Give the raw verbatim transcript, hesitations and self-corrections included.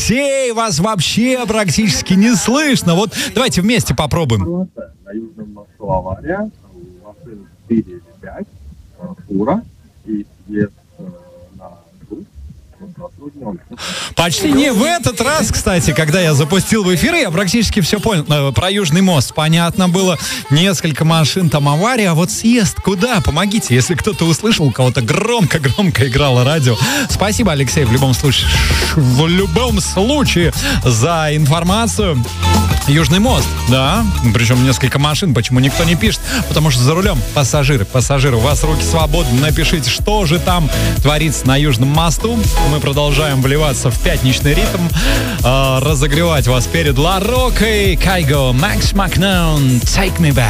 Алексей, вас вообще практически не слышно. Вот давайте вместе попробуем. На Южном мосту авария, машин четыре или пять, фура и съезд на Жук. Почти не в этот раз, кстати, когда я запустил в эфир, я практически все понял. Про Южный мост понятно было. Несколько машин, там авария. А вот съезд куда? Помогите, если кто-то услышал, у кого-то громко-громко играло радио. Спасибо, Алексей, в любом случае, в любом случае за информацию. Южный мост, да, причем несколько машин. Почему никто не пишет? Потому что за рулем пассажиры. Пассажиры, у вас руки свободны. Напишите, что же там творится на Южном мосту. Мы продолжаем вливаться в пятничный ритм, э, разогревать вас перед Ла Рокой. Кайго, Макс Макноун, Take Me Back.